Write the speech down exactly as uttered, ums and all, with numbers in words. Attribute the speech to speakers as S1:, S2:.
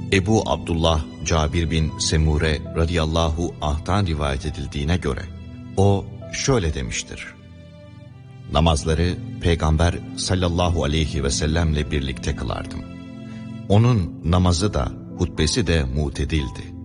S1: Ebu Abdullah Cabir bin Semure radıyallahu anh'tan rivayet edildiğine göre o şöyle demiştir: namazları Peygamber sallallahu aleyhi ve sellemle birlikte kılardım. Onun namazı da hutbesi de mutedildi.